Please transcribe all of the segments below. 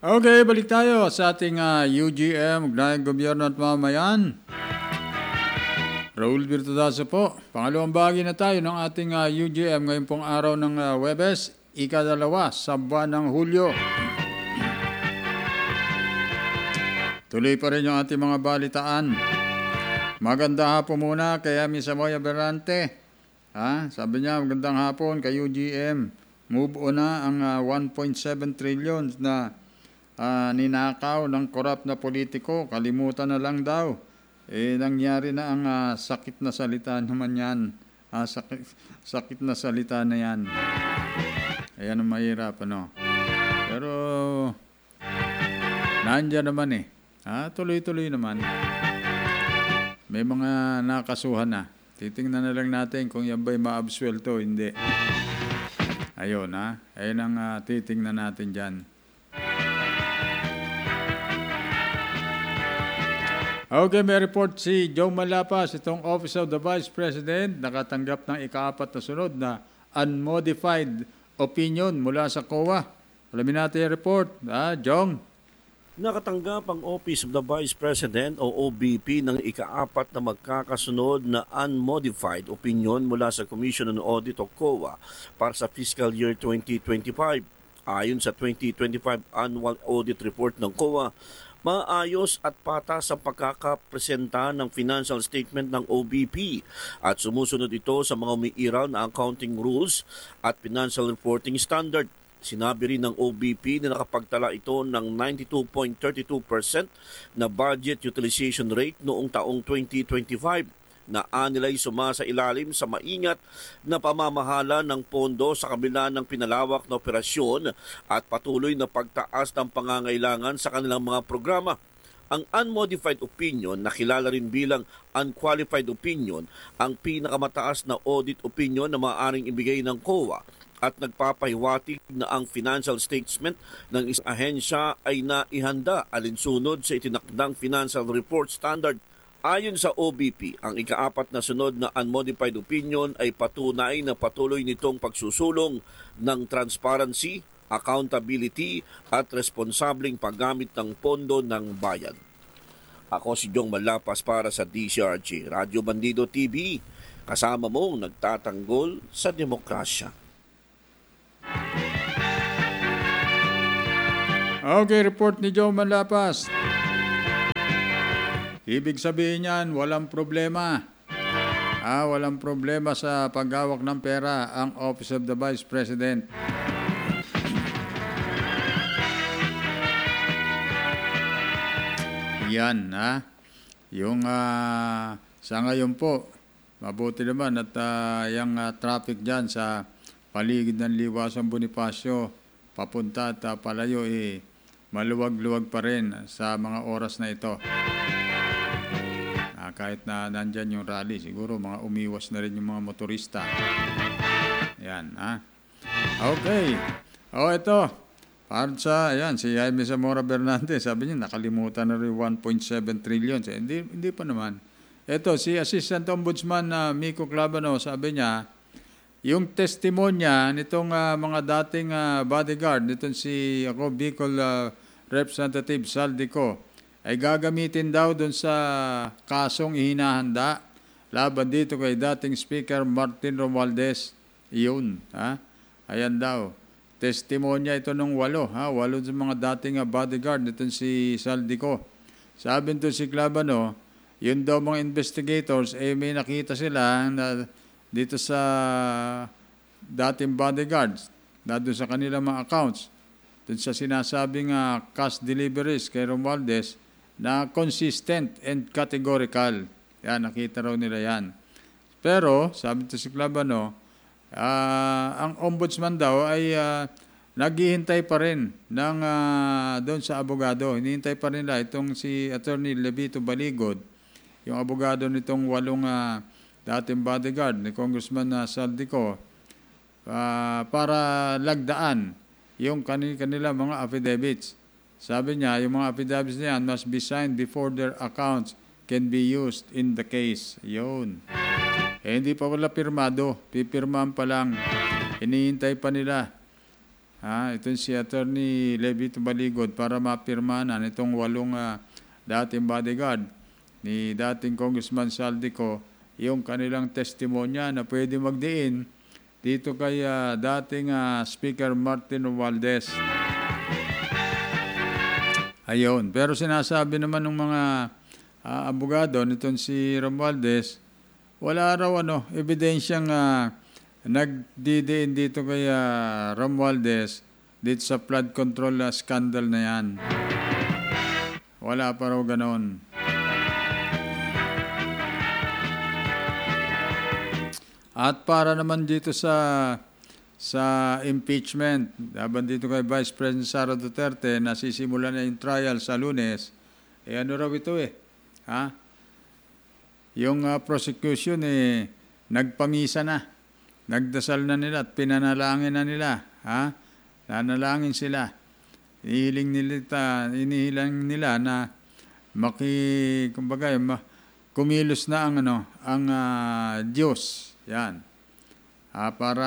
Okay, balik tayo sa ating UGM, Ugnayang Gobyerno at Mamayan. Raul Virtudazo po. Pangalawang bahagi na tayo ng ating UGM ngayon pong araw ng Huwebes, ika-2 sa buwan ng Hulyo. Tuloy pa rin yung ating mga balitaan. Magandang hapon muna kay Amy Samoy Aberrante. Sabi niya, magandang hapon kay UGM. Move on na ang 1.7 trillion na ninakaw ng korap na politiko. Kalimutan na lang daw. Nangyari na ang sakit na salita naman yan. Sakit na salita na yan. Ayan ang mahirap, ano. Pero, nandiyan naman eh. Tuloy-tuloy naman. May mga nakasuhan na. Titingnan na lang natin kung yan ba'y maabswelto o hindi. Ayun Ayun ang titingnan natin dyan. Okay, may report si Joe Malapas, itong Office of the Vice President, nakatanggap ng ika-4 na sunod na unmodified opinion mula sa COA. Alamin natin yung report. Jong? Nakatanggap ang Office of the Vice President o OVP ng ika-4 na magkakasunod na unmodified opinion mula sa Commission on Audit o COA para sa fiscal year 2025. Ayon sa 2025 Annual Audit Report ng COA, maayos at patas ang pagkakapresenta ng financial statement ng OVP at sumusunod ito sa mga umiiral na accounting rules at financial reporting standard. Sinabi rin ng OVP na nakapagtala ito ng 92.32% na budget utilization rate noong taong 2025 na anilay sumasa ilalim sa maingat na pamamahala ng pondo sa kabila ng pinalawak na operasyon at patuloy na pagtaas ng pangangailangan sa kanilang mga programa. Ang unmodified opinion, na kilala rin bilang unqualified opinion, ang pinakamataas na audit opinion na maaaring ibigay ng COA at nagpapahiwatig na ang financial statement ng isang ahensya ay naihanda alinsunod sa itinakdang financial report standard. Ayon sa OVP, ang ika-4 na sunod na unmodified opinion ay patunay na patuloy nitong pagsusulong ng transparency, accountability at responsableng paggamit ng pondo ng bayan. Ako si Jong Malapas para sa DCRG, Radyo Bandido TV, kasama mong nagtatanggol sa demokrasya. Okay, report ni Joe Malapas. Ibig sabihin niyan, walang problema. Walang problema sa paghawak ng pera ang Office of the Vice President. Yan, Yung sa ngayon po, mabuti naman at yung traffic dyan sa paligid ng Liwasan Bonifacio, papunta at palayo, maluwag-luwag pa rin sa mga oras na ito. Kahit na nandyan yung rally, siguro mga umiwas na rin yung mga motorista. Yan, Okay. Ito. Para sa, si Jaime Zamora Bernandez, sabi niya, nakalimutan na rin 1.7 trillion. Hindi pa naman. Ito, si Assistant Ombudsman Miko Clavano, sabi niya, yung testimonya nitong mga dating bodyguard, nitong si Bicol Representative Saldico, ay gagamitin daw doon sa kasong ihinahanda laban dito kay dating Speaker Martin Romualdez. Iyon, ayan daw. Testimonya ito ng 8 sa mga dating bodyguard nitong si Saldico. Sabi nito si Clavano, yun daw mga investigators, may nakita sila na dito sa dating bodyguards, na doon sa kanilang mga accounts, doon sa sinasabing cash deliveries kay Romualdez, na consistent and categorical. Yan, nakita raw nila yan. Pero, sabi ito si Clavano, ang ombudsman daw ay naghihintay pa rin ng, doon sa abogado. Hinihintay pa rin nila itong si Attorney Levito Baligod, yung abogado nitong 8 dating bodyguard ni Congressman Saldico, para lagdaan yung kanila mga affidavits. Sabi niya, yung mga affidavits niyan must be signed before their accounts can be used in the case. Yun. Hindi pa wala pirmado. Pipirmahan pa lang. Hinihintay pa nila. Ito si Attorney Levito Baligod para mapirmanan itong 8 dating bodyguard ni dating Congressman Saldico, yung kanilang testimonya na pwede magdiin dito kay dating Speaker Martin Romualdez. Ayun. Pero sinasabi naman ng mga abogado nitong si Romualdez, wala raw ebidensyang nagdidiin dito kay Romualdez dito sa flood control scandal na yan. Wala pa raw ganon. At para naman dito sa impeachment, laban dito kay Vice President Sara Duterte, nasisimula na yung trial sa Lunes, ano raw ito yung prosecution nagpamisa na, nagdasal na nila at pinanalangin na nila, nanalangin sila. Inihilang nila na kumilos na ang Diyos. Yan. Para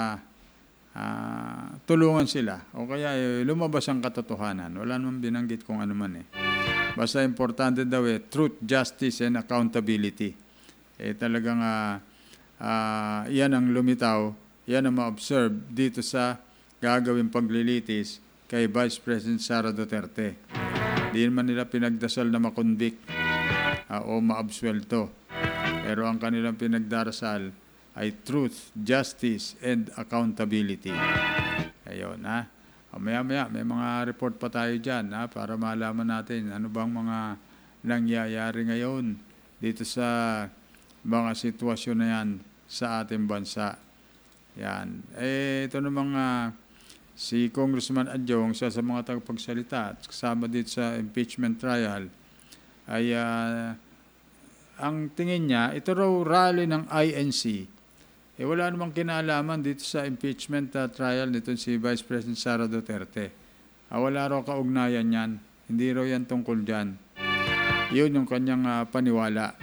tulungan sila. O kaya lumabas ang katotohanan. Wala naman binanggit kung ano man Basta importante daw truth, justice, and accountability. Talagang yan ang lumitaw, yan ang ma-observe dito sa gagawing paglilitis kay Vice President Sara Duterte. Di naman nila pinagdasal na makonvict o ma-absuelto. Pero ang kanilang pinagdarasal ay truth, justice, and accountability. Ayun, Maya-maya, may mga report pa tayo dyan, para malaman natin ano bang mga nangyayari ngayon dito sa mga sitwasyon na yan sa ating bansa. Yan. Ito namang si Congressman Adjong, sa mga tagapagsalita, at kasama dito sa impeachment trial, ay ang tingin niya, ito raw rally ng INC. Wala namang kinalaman dito sa impeachment trial nito si Vice President Sara Duterte. Wala raw kaugnayan yan. Hindi raw yan tungkol dyan. Yun yung kanyang paniwala.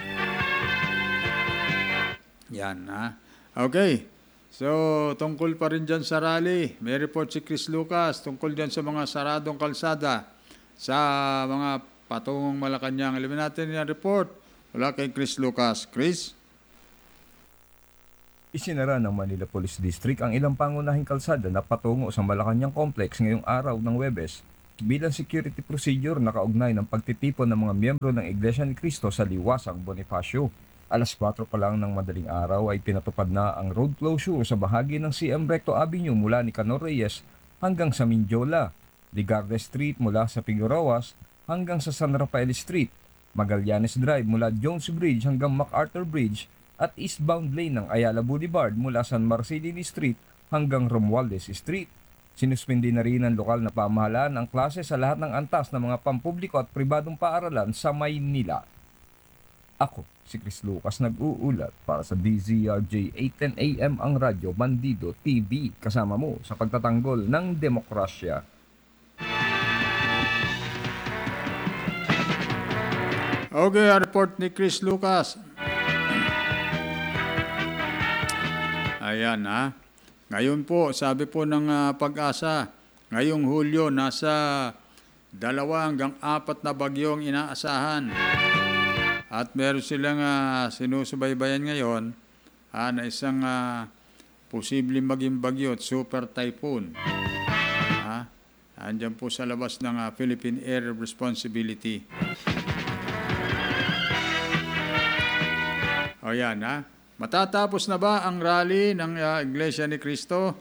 Yan, Okay. So, tungkol pa rin dyan sa rally. May report si Chris Lucas tungkol dyan sa mga saradong kalsada sa mga patungong Malacanang. Alamin natin yung report. Wala kay Chris Lucas. Chris? Isinara ng Manila Police District ang ilang pangunahing kalsada na patungo sa Malacanang Complex ngayong araw ng Huwebes bilang security procedure na kaugnay ng pagtitipon ng mga miyembro ng Iglesia ni Cristo sa Liwasang Bonifacio. Alas 4 pa lang ng madaling araw ay pinatupad na ang road closure sa bahagi ng CM Recto Avenue mula ni Canor Reyes hanggang sa Mindiola, Ligarde Street mula sa Figueroas hanggang sa San Rafael Street, Magallanes Drive mula Jones Bridge hanggang MacArthur Bridge, at eastbound lane ng Ayala Boulevard mula San Marcelino Street hanggang Romualdez Street. Sinuspindi na rin ng lokal na pamahalaan ang klase sa lahat ng antas ng mga pampubliko at pribadong paaralan sa Maynila. Ako, si Chris Lucas, nag-uulat para sa DZRJ 810 AM ang Radyo Bandido TV, kasama mo sa pagtatanggol ng demokrasya. Okay, report ni Chris Lucas. Ayan, Ngayon po, sabi po ng Pag-asa, ngayong Hulyo, nasa 2 hanggang 4 na bagyong inaasahan. At meron silang sinusubaybayan ngayon na isang posibleng maging bagyo at super typhoon. Andyan po sa labas ng Philippine Area of Responsibility. O yan, matatapos na ba ang rally ng Iglesia ni Cristo?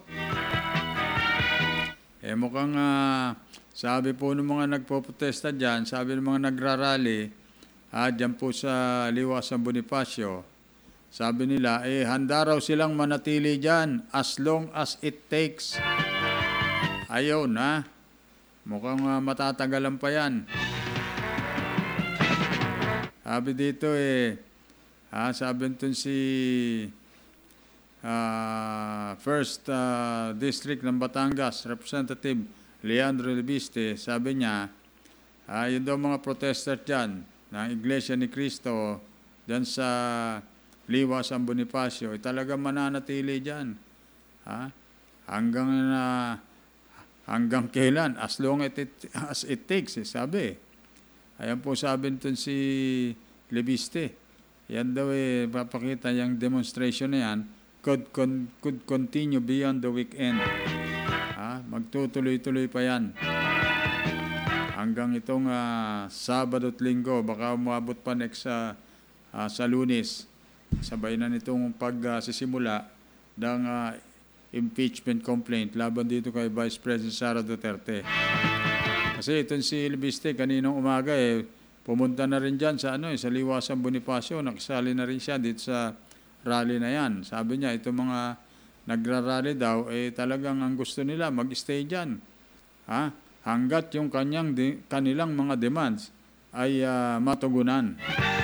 Mukhang sabi po ng mga nagpo-protesta dyan, sabi ng mga nagrarally, dyan po sa Liwasang Bonifacio, sabi nila, handa raw silang manatili dyan as long as it takes. Ayaw na. Mukhang matatagalan pa yan. Sabi dito sabi nito si First District ng Batangas, Representative Leandro Lebiste, sabi niya, yun daw mga protester dyan ng Iglesia ni Cristo dyan sa Liwasang Bonifacio, talagang mananatili dyan. Hanggang hanggang kailan? As long as it takes, sabi. Ayan po sabi nito si Lebiste. Yan daw papakita yung demonstration na yan could continue beyond the weekend. Magtutuloy-tuloy pa yan. Hanggang itong Sabado at Linggo, baka umabot pa next sa Lunes. Sabay na nitong pagsisimula ng impeachment complaint laban dito kay Vice President Sara Duterte. Kasi itong si Lebiste kaninang umaga pumunta na rin dyan sa sa Liwasan Bonifacio, nakisali na rin siya dito sa rally na yan. Sabi niya itong mga nagrarally daw talagang ang gusto nila mag-stay dyan. Hanggat yung kanilang mga demands ay matugunan.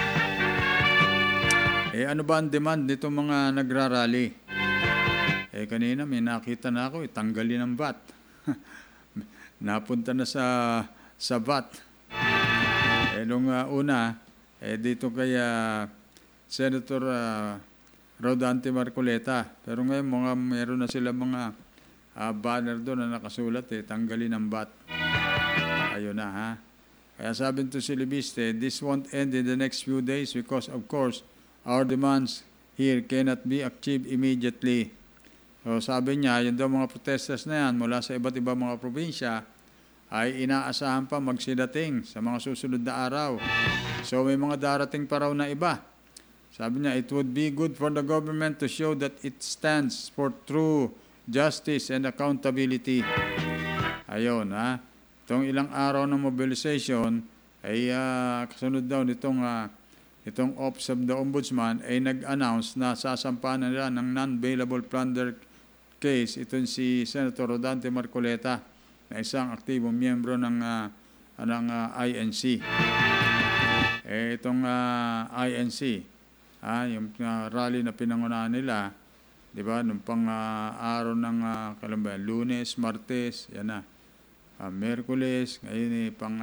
Ano ba ang demand nitong mga nagrarally? Kanina may nakita na ako, tanggalin ang VAT. Napunta na sa VAT. Nung una, dito kay Senator Rodante Marcoleta. Pero ngayon, meron na sila mga banner doon na nakasulat, tanggalin ang VAT. Ayun na, Kaya sabi nito si Lebiste, this won't end in the next few days because, of course, our demands here cannot be achieved immediately. So sabi niya, yung daw mga protesters na yan mula sa iba't ibang mga probinsya ay inaasahan pa magsidating sa mga susunod na araw. So may mga darating pa raw na iba. Sabi niya, it would be good for the government to show that it stands for true justice and accountability. Ayun, Itong ilang araw ng mobilization ay kasunod daw itong Office of the Ombudsman ay nag-announce na sasampahan nila ng non-bailable plunder case itong si Senator Rodante Marcoleta na isang aktibong miyembro ng INC. Itong INC, yung rally na pinangunahan nila, di ba, nung pang araw ng Lunes, Martes, yan na, Merkules, ngayon pang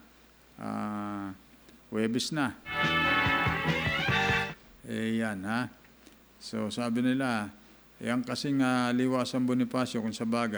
Huwebes na. Yan, So sabi nila, yan kasing Liwasan Bonifacio kung sa bagay,